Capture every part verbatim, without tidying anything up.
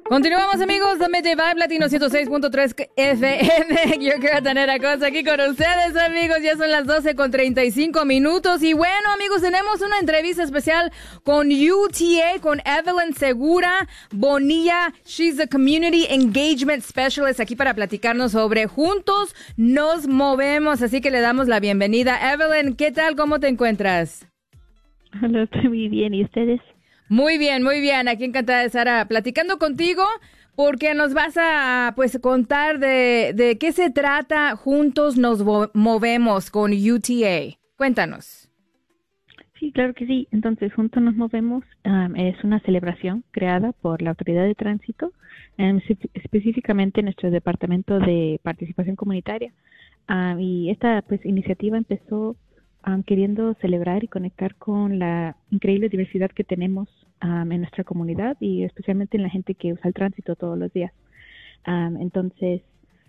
Continuamos, amigos, de Midday Vibe Latino ciento seis punto tres F M. Your girl Danera Costa aquí con ustedes, amigos. Ya son las doce con treinta y cinco minutos. Y bueno, amigos, tenemos una entrevista especial con U T A, con Evelyn Segura Bonilla. She's the Community Engagement Specialist, aquí para platicarnos sobre Juntos Nos Movemos. Así que le damos la bienvenida. Evelyn, ¿qué tal? ¿Cómo te encuentras? Hola, estoy muy bien. ¿Y ustedes? Muy bien, muy bien. Aquí encantada de estar ah, platicando contigo porque nos vas a pues contar de, de qué se trata Juntos Nos Movemos con U T A. Cuéntanos. Sí, claro que sí. Entonces, Juntos Nos Movemos um, es una celebración creada por la Autoridad de Tránsito, um, específicamente nuestro Departamento de Participación Comunitaria. Um, y esta pues iniciativa empezó Um, queriendo celebrar y conectar con la increíble diversidad que tenemos um, en nuestra comunidad y especialmente en la gente que usa el tránsito todos los días. Um, entonces,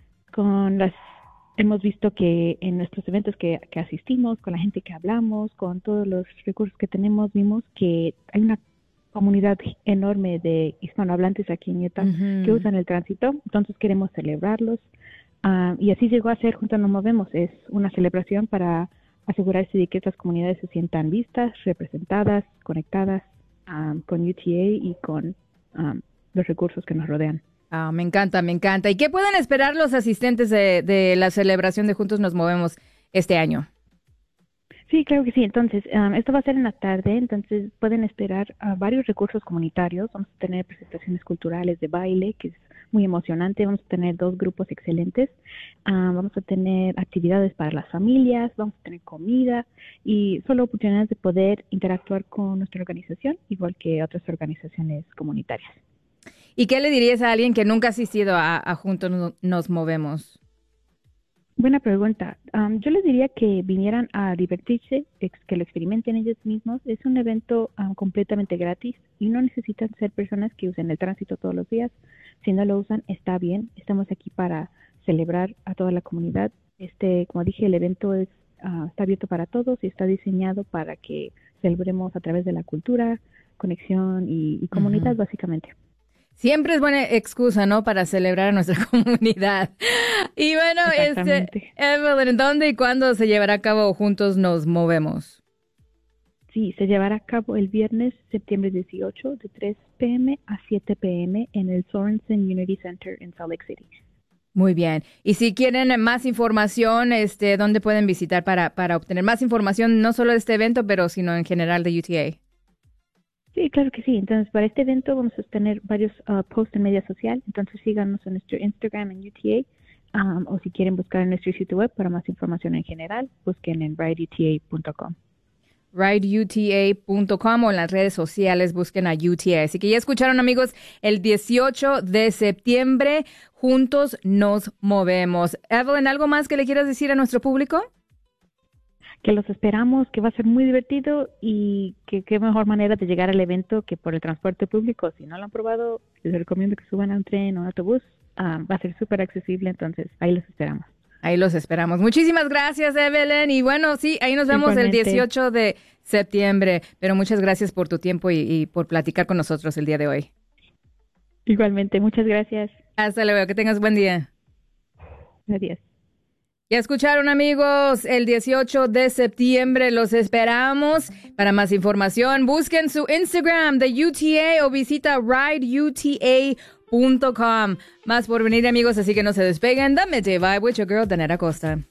con las hemos visto que en nuestros eventos que, que asistimos, con la gente que hablamos, con todos los recursos que tenemos, vimos que hay una comunidad enorme de hispanohablantes aquí en Utah uh-huh. que usan el tránsito. Entonces, queremos celebrarlos. Um, y así llegó a ser Juntos Nos Movemos. Es una celebración para asegurarse de que estas comunidades se sientan vistas, representadas, conectadas um, con U T A y con um, los recursos que nos rodean. Ah, me encanta, me encanta. ¿Y qué pueden esperar los asistentes de, de la celebración de Juntos Nos Movemos este año? Sí, claro que sí. Entonces, um, esto va a ser en la tarde, entonces pueden esperar uh, varios recursos comunitarios. Vamos a tener presentaciones culturales de baile, que es muy emocionante. Vamos a tener dos grupos excelentes. Uh, vamos a tener actividades para las familias, vamos a tener comida y solo oportunidades de poder interactuar con nuestra organización, igual que otras organizaciones comunitarias. ¿Y qué le dirías a alguien que nunca ha asistido a, a Juntos Nos Movemos? Buena pregunta. Um, yo les diría que vinieran a divertirse, ex- que lo experimenten ellos mismos. Es un evento um, completamente gratis y no necesitan ser personas que usen el tránsito todos los días. Si no lo usan, está bien. Estamos aquí para celebrar a toda la comunidad. Este, como dije, el evento es uh, está abierto para todos y está diseñado para que celebremos a través de la cultura, conexión y, y comunidad, uh-huh. básicamente. Siempre es buena excusa, ¿no?, para celebrar a nuestra comunidad. Y bueno, este, Evelyn, ¿dónde y cuándo se llevará a cabo Juntos Nos Movemos? Sí, se llevará a cabo el viernes, septiembre dieciocho, de tres p.m. a siete p.m. en el Sorensen Unity Center en Salt Lake City. Muy bien. Y si quieren más información, este, ¿dónde pueden visitar para, para obtener más información, no solo de este evento, pero sino en general de U T A? Sí, claro que sí. Entonces, para este evento vamos a tener varios uh, posts en media social. Entonces, síganos en nuestro Instagram en U T A um, o si quieren buscar en nuestro sitio web para más información en general, busquen en ride u t a punto com. ride u t a punto com o en las redes sociales busquen a U T A. Así que ya escucharon, amigos, el dieciocho de septiembre, Juntos Nos Movemos. Evelyn, ¿algo más que le quieras decir a nuestro público? Que los esperamos, que va a ser muy divertido y que qué mejor manera de llegar al evento que por el transporte público. Si no lo han probado, les recomiendo que suban a un tren o un autobús. Uh, va a ser súper accesible, entonces ahí los esperamos. Ahí los esperamos. Muchísimas gracias, Evelyn. Y bueno, sí, ahí nos vemos Igualmente. El dieciocho de septiembre. Pero muchas gracias por tu tiempo y, y por platicar con nosotros el día de hoy. Igualmente, muchas gracias. Hasta luego, que tengas buen día. Adiós. Ya escucharon, amigos, el dieciocho de septiembre los esperamos. Para más información, busquen su Instagram de U T A o visita ride u t a punto com. Más por venir, amigos, así que no se despeguen. Dame Midday Vibe with your girl, Danera Costa.